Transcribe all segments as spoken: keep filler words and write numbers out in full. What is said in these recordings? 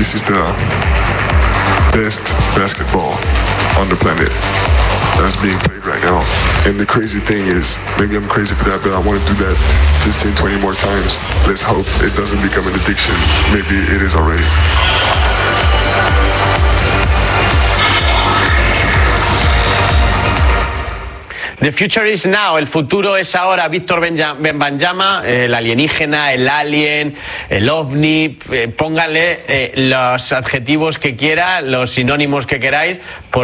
this is the best basketball on the planet that's being played right now. And the crazy thing is, maybe I'm crazy for that, but I want to do that fifteen, twenty more times. Let's hope it doesn't become an addiction. Maybe it is already. The future is now, el futuro es ahora. Víctor Wembanyama, el alienígena, el alien, el ovni, eh, pónganle eh, los adjetivos que quiera, los sinónimos que queráis,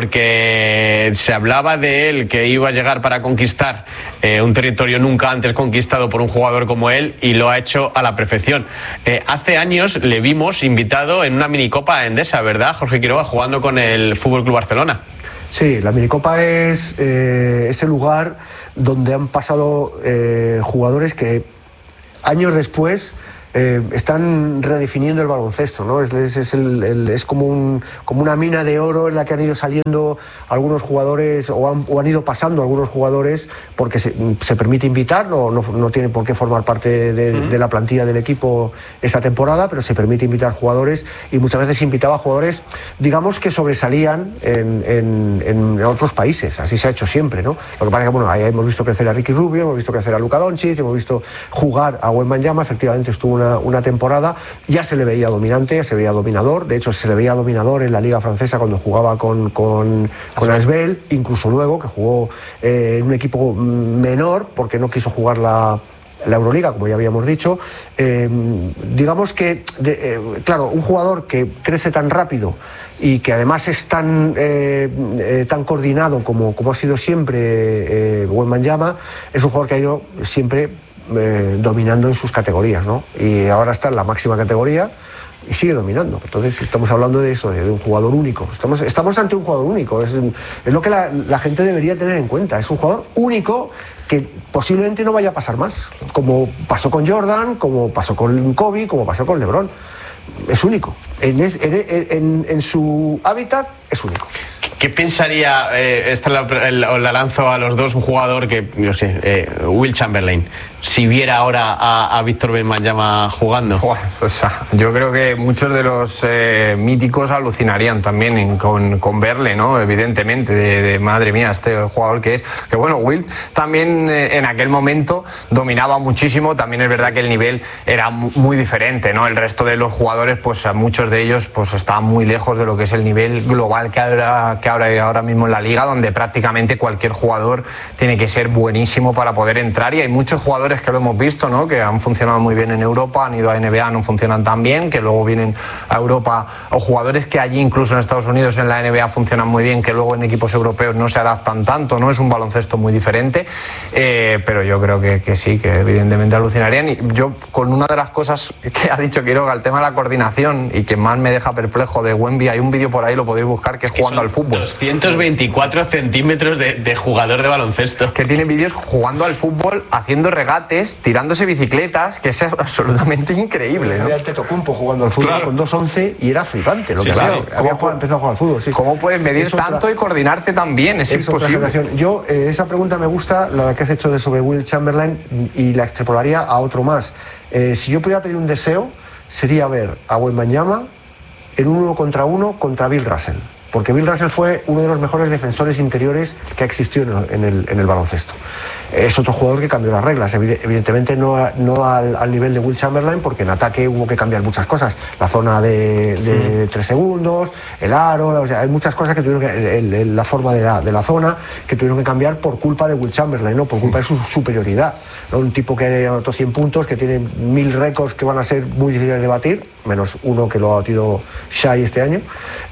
porque se hablaba de él que iba a llegar para conquistar eh, un territorio nunca antes conquistado por un jugador como él, y lo ha hecho a la perfección. Eh, hace años le vimos invitado en una minicopa Endesa, ¿verdad, Jorge Quiroga, jugando con el F C Barcelona? Sí, la minicopa es eh, ese lugar donde han pasado eh, jugadores que años después eh, están redefiniendo el baloncesto, ¿no? Es, es, es, el, el, es como, un, como una mina de oro en la que han ido saliendo algunos jugadores o han, o han ido pasando algunos jugadores porque se, se permite invitar, no, no, no tiene por qué formar parte de, de la plantilla del equipo esa temporada, pero se permite invitar jugadores, y muchas veces invitaba a jugadores, digamos, que sobresalían en, en, en otros países. Así se ha hecho siempre, ¿no? Lo que pasa es que, bueno, ahí hemos visto crecer a Ricky Rubio, hemos visto crecer a Luka Doncic, hemos visto jugar a Wembanyama. Efectivamente estuvo Una, una temporada, ya se le veía dominante, ya se veía dominador. De hecho, se le veía dominador en la Liga Francesa cuando jugaba con, con, con Asbel, incluso luego que jugó eh, en un equipo menor porque no quiso jugar la, la Euroliga, como ya habíamos dicho. Eh, digamos que, de, eh, claro, un jugador que crece tan rápido y que además es tan, eh, eh, tan coordinado como, como ha sido siempre eh, Wembanyama, es un jugador que ha ido siempre Eh, dominando en sus categorías, ¿no? Y ahora está en la máxima categoría y sigue dominando. Entonces estamos hablando de eso, de, de un jugador único. Estamos, estamos ante un jugador único. Es, es lo que la, la gente debería tener en cuenta. Es un jugador único que posiblemente no vaya a pasar más, como pasó con Jordan, como pasó con Kobe, como pasó con LeBron. Es único. En, es, en, en, en su hábitat es único. ¿Qué pensaría, eh, esta la, la, la lanzo a los dos, un jugador que, no sé, eh, Will Chamberlain, si viera ahora a, a Víctor Wembanyama jugando? Bueno, pues yo creo que muchos de los eh, míticos alucinarían también en, con, con verle, ¿no? Evidentemente, de, de madre mía, este jugador que es. Que bueno, Will también eh, en aquel momento dominaba muchísimo. También es verdad que el nivel era muy diferente, ¿no? El resto de los jugadores, pues a muchos de ellos, pues estaban muy lejos de lo que es el nivel global que ahora, que ahora hay ahora mismo en la liga, donde prácticamente cualquier jugador tiene que ser buenísimo para poder entrar, y hay muchos jugadores que lo hemos visto, ¿no? Que han funcionado muy bien en Europa, han ido a N B A, no funcionan tan bien, que luego vienen a Europa, o jugadores que allí incluso en Estados Unidos en la N B A funcionan muy bien, que luego en equipos europeos no se adaptan tanto, ¿no? Es un baloncesto muy diferente, eh, pero yo creo que, que sí, que evidentemente alucinarían. Y yo, con una de las cosas que ha dicho Quiroga, el tema de la coordinación, y que más me deja perplejo de Wemby, hay un vídeo por ahí, lo podéis buscar, que es, es que jugando al fútbol. doscientos veinticuatro centímetros de, de jugador de baloncesto. Que tiene vídeos jugando al fútbol, haciendo regates, tirándose bicicletas, que es absolutamente increíble, ¿no? Había el Tetocumpo jugando al fútbol, claro, con dos once, y era flipante lo sí, que claro. había, había jugado, empezado a jugar al fútbol. Sí. ¿Cómo puedes medir es tanto otra, y coordinarte tan bien? Es, es imposible. Yo, eh, esa pregunta me gusta, la que has hecho de sobre Will Chamberlain, y la extrapolaría a otro más. Eh, si yo pudiera pedir un deseo, sería ver a Wembanyama en un uno contra uno contra Bill Russell. Porque Bill Russell fue uno de los mejores defensores interiores que ha existido en el, en el baloncesto. Es otro jugador que cambió las reglas, evidentemente no, a, no al, al nivel de Will Chamberlain, porque en ataque hubo que cambiar muchas cosas, la zona de, de mm. tres segundos, el aro, o sea, hay muchas cosas que tuvieron que, el, el, la forma de la, de la zona que tuvieron que cambiar por culpa de Will Chamberlain, ¿no? Por culpa de su superioridad, ¿no? Un tipo que anotó cien puntos, que tiene mil récords que van a ser muy difíciles de batir, menos uno que lo ha batido Shai este año,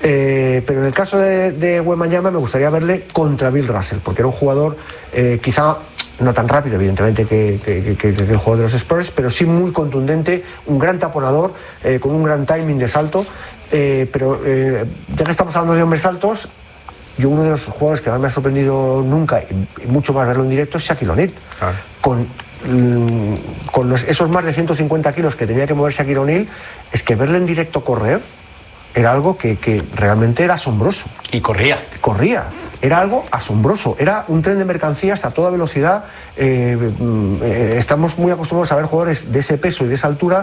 eh, pero en el caso de, de Wembanyama me gustaría verle contra Bill Russell, porque era un jugador eh, quizá no tan rápido, evidentemente, que, que, que, que el juego de los Spurs, pero sí muy contundente, un gran taponador, eh, con un gran timing de salto, eh, pero eh, ya que estamos hablando de hombres altos, yo uno de los jugadores que más me ha sorprendido nunca, y, y mucho más verlo en directo, es Shaquille O'Neal. Ah. Con, con los, esos más de ciento cincuenta kilos que tenía que mover Shaquille O'Neal, es que verle en directo correr era algo que, que realmente era asombroso. Y corría. Corría. Era algo asombroso. Era un tren de mercancías a toda velocidad. Eh, eh, estamos muy acostumbrados a ver jugadores de ese peso y de esa altura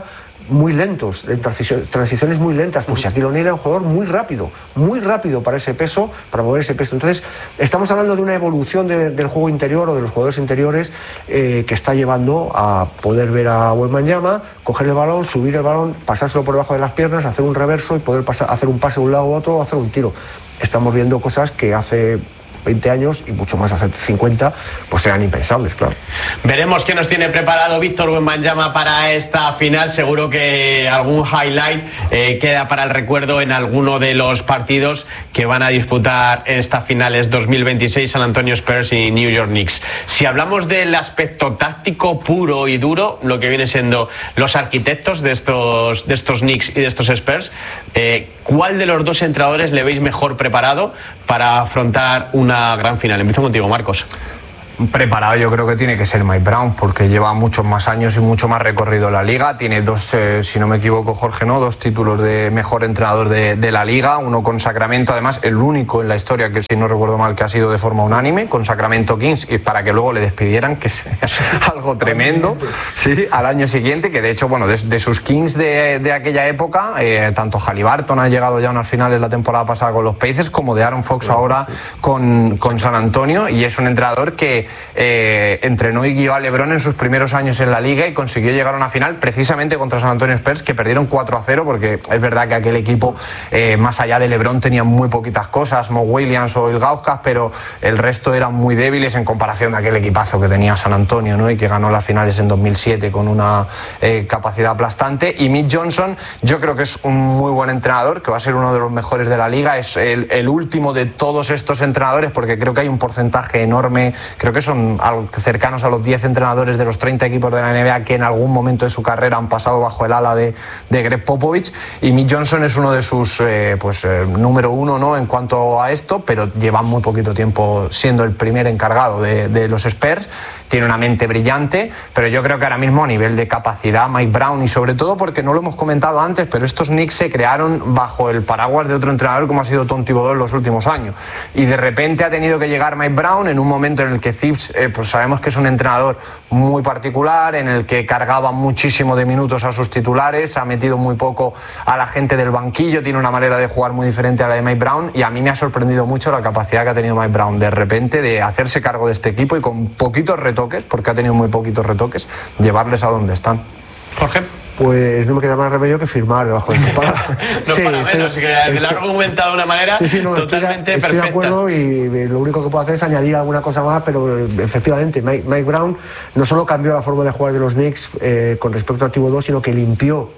muy lentos, en transiciones, transiciones muy lentas. Pues Shaquille O'Neal era un jugador muy rápido, muy rápido para ese peso, para mover ese peso. Entonces, estamos hablando de una evolución de, del juego interior o de los jugadores interiores eh, que está llevando a poder ver a Wembanyama, coger el balón, subir el balón, pasárselo por debajo de las piernas, hacer un reverso y poder pasar, hacer un pase de un lado a otro o hacer un tiro. Estamos viendo cosas que hace veinte años y mucho más hace cincuenta, pues eran impensables, claro. Veremos qué nos tiene preparado Víctor Wembanyama para esta final. Seguro que algún highlight eh, queda para el recuerdo en alguno de los partidos que van a disputar en estas finales dos mil veintiséis San Antonio Spurs y New York Knicks. Si hablamos del aspecto táctico puro y duro, lo que viene siendo los arquitectos de estos, de estos Knicks y de estos Spurs, eh, ¿cuál de los dos entrenadores le veis mejor preparado para afrontar una gran final? Empiezo contigo, Marcos. Preparado yo creo que tiene que ser Mike Brown, porque lleva muchos más años y mucho más recorrido en la liga. Tiene dos, eh, si no me equivoco, Jorge, ¿no? Dos títulos de mejor entrenador de, de la liga, uno con Sacramento, además el único en la historia que, si no recuerdo mal, que ha sido de forma unánime, con Sacramento Kings, y para que luego le despidieran, que es algo tremendo, sí, al año siguiente, que de hecho, bueno, de, de sus Kings de, de aquella época, eh, tanto Haliburton ha llegado ya a unas finales la temporada pasada con los Pacers, como de Aaron Fox ahora con, con San Antonio, y es un entrenador que Eh, entrenó y guió a LeBron en sus primeros años en la liga y consiguió llegar a una final precisamente contra San Antonio Spurs, que perdieron cuatro a cero, porque es verdad que aquel equipo, eh, más allá de LeBron, tenía muy poquitas cosas, Mo Williams o Ilgauskas, pero el resto eran muy débiles en comparación de aquel equipazo que tenía San Antonio, ¿no? Y que ganó las finales en dos mil siete con una eh, capacidad aplastante. Y Mitch Johnson, yo creo que es un muy buen entrenador, que va a ser uno de los mejores de la liga, es el, el último de todos estos entrenadores, porque creo que hay un porcentaje enorme, creo que son cercanos a los diez entrenadores de los treinta equipos de la N B A que en algún momento de su carrera han pasado bajo el ala de, de Greg Popovich, y Mitch Johnson es uno de sus eh, pues eh, número uno, ¿no?, en cuanto a esto, pero lleva muy poquito tiempo siendo el primer encargado de, de los Spurs. Tiene una mente brillante, pero yo creo que ahora mismo a nivel de capacidad Mike Brown, y sobre todo porque no lo hemos comentado antes, pero estos Knicks se crearon bajo el paraguas de otro entrenador como ha sido Tom Thibodeau en los últimos años, y de repente ha tenido que llegar Mike Brown en un momento en el que Thibs eh, pues sabemos que es un entrenador muy particular, en el que cargaba muchísimo de minutos a sus titulares, ha metido muy poco a la gente del banquillo, tiene una manera de jugar muy diferente a la de Mike Brown, y a mí me ha sorprendido mucho la capacidad que ha tenido Mike Brown de repente de hacerse cargo de este equipo y con poquitos retoques, porque ha tenido muy poquitos retoques, llevarles a donde están. Jorge. Pues no me queda más remedio que firmar debajo de tu palabra. No, sí, para estoy, menos, que estoy, lo ha argumentado de una manera sí, sí, no, totalmente estoy, perfecta. Estoy de acuerdo, y lo único que puedo hacer es añadir alguna cosa más, pero efectivamente Mike, Mike Brown no solo cambió la forma de jugar de los Knicks eh, con respecto a Thibodeau, sino que limpió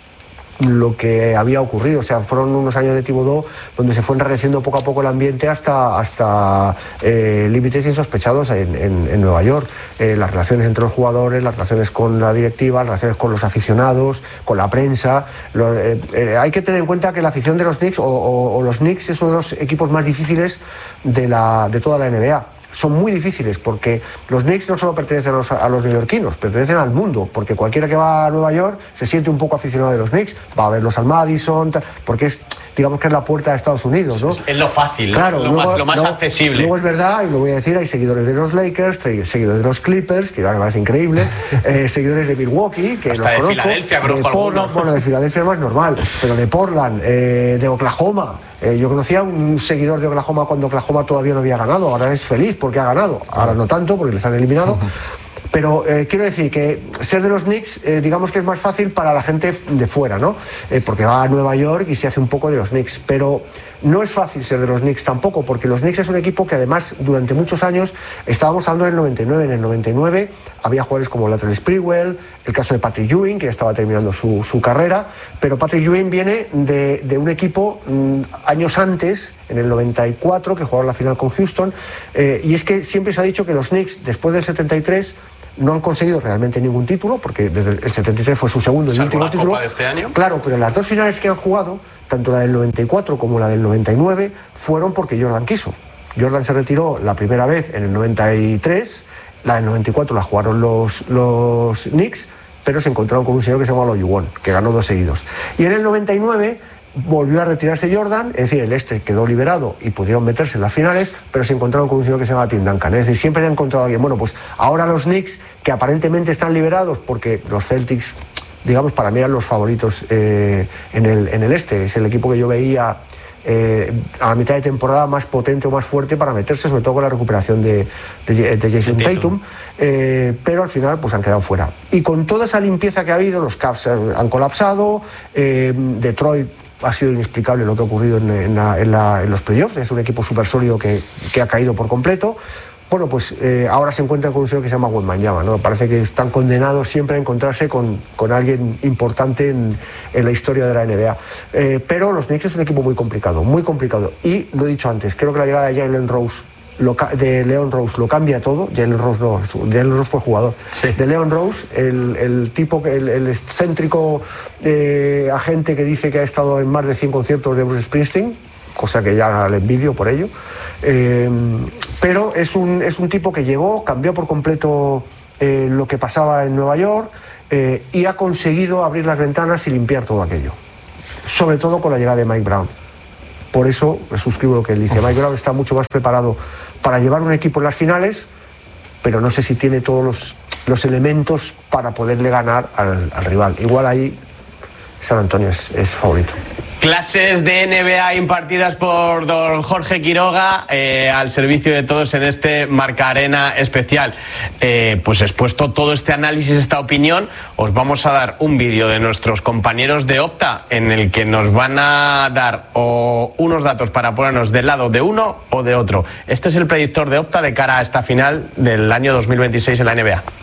lo que había ocurrido. O sea, fueron unos años de Thibodeau donde se fue enrareciendo poco a poco el ambiente hasta, hasta eh, límites insospechados en, en, en Nueva York. Eh, las relaciones entre los jugadores, las relaciones con la directiva, las relaciones con los aficionados, con la prensa. Lo, eh, eh, hay que tener en cuenta que la afición de los Knicks o, o, o los Knicks es uno de los equipos más difíciles de, la, de toda la N B A. Son muy difíciles porque los Knicks no solo pertenecen a los, a los neoyorquinos, pertenecen al mundo, porque cualquiera que va a Nueva York se siente un poco aficionado de los Knicks, va a verlos al Madison, porque es, digamos que es la puerta de Estados Unidos, ¿no? Es lo fácil, ¿no? Claro, lo, luego, más, lo más luego, accesible. Luego es verdad, y lo voy a decir, hay seguidores de los Lakers, seguidores de los Clippers, que me parece increíble, eh, seguidores de Milwaukee, que hasta los de conozco, Filadelfia, conozco de Portland, algunos. bueno, de Filadelfia es más normal, pero de Portland, eh, de Oklahoma. Eh, yo conocía a un seguidor de Oklahoma cuando Oklahoma todavía no había ganado, ahora es feliz porque ha ganado, ahora no tanto porque les han eliminado. Pero eh, quiero decir que ser de los Knicks, eh, digamos que es más fácil para la gente de fuera, ¿no? Eh, porque va a Nueva York y se hace un poco de los Knicks. Pero no es fácil ser de los Knicks tampoco, porque los Knicks es un equipo que además durante muchos años, estábamos hablando del noventa y nueve, en el noventa y nueve había jugadores como Latrell Sprewell, el caso de Patrick Ewing, que ya estaba terminando su, su carrera, pero Patrick Ewing viene de, de un equipo mmm, años antes, en el noventa y cuatro, que jugaron la final con Houston, eh, y es que siempre se ha dicho que los Knicks, después del setenta y tres, no han conseguido realmente ningún título, porque desde el setenta y tres fue su segundo y último la título. Copa de este año. Claro, pero las dos finales que han jugado, tanto la del noventa y cuatro como la del noventa y nueve, fueron porque Jordan quiso. Jordan se retiró la primera vez en el noventa y tres, la del noventa y cuatro la jugaron los, los Knicks, pero se encontraron con un señor que se llama Olajuwon, que ganó dos seguidos. Y en el noventa y nueve volvió a retirarse Jordan, es decir, el este quedó liberado y pudieron meterse en las finales, pero se encontraron con un señor que se llama Tim Duncan. Es decir, siempre han encontrado a alguien. Bueno, pues ahora los Knicks, que aparentemente están liberados porque los Celtics digamos, para mí eran los favoritos eh, en, el, en el este. Es el equipo que yo veía eh, a la mitad de temporada más potente o más fuerte para meterse, sobre todo con la recuperación de, de, de Jason de Tatum, eh, pero al final pues han quedado fuera. Y con toda esa limpieza que ha habido, los Cavs han colapsado, eh, Detroit ha sido inexplicable lo que ha ocurrido en, en, la, en, la, en los playoffs, es un equipo súper sólido que, que ha caído por completo. Bueno, pues eh, ahora se encuentran con un señor que se llama Wembanyama, ¿no? Parece que están condenados siempre a encontrarse con, con alguien importante en, en la historia de la N B A. Eh, pero los Knicks es un equipo muy complicado, muy complicado. Y lo he dicho antes, creo que la llegada de Jalen Rose, lo, de Leon Rose, lo cambia todo. Jalen Rose no, Jalen Rose fue jugador. Sí. De Leon Rose, el, el tipo, el, el excéntrico eh, agente que dice que ha estado en más de cien conciertos de Bruce Springsteen, cosa que ya le envidio por ello. Eh, pero es un, es un tipo que llegó, cambió por completo eh, lo que pasaba en Nueva York eh, y ha conseguido abrir las ventanas y limpiar todo aquello, sobre todo con la llegada de Mike Brown. Por eso suscribo lo que él dice. Mike Brown está mucho más preparado para llevar un equipo en las finales, pero no sé si tiene todos los, los elementos para poderle ganar al, al rival. Igual ahí San Antonio es, es favorito. Clases de N B A impartidas por don Jorge Quiroga eh, al servicio de todos en este Marca Arena especial. Eh, pues expuesto todo este análisis, esta opinión, os vamos a dar un vídeo de nuestros compañeros de Opta en el que nos van a dar o unos datos para ponernos del lado de uno o de otro. Este es el predictor de Opta de cara a esta final del año dos mil veintiséis en la N B A.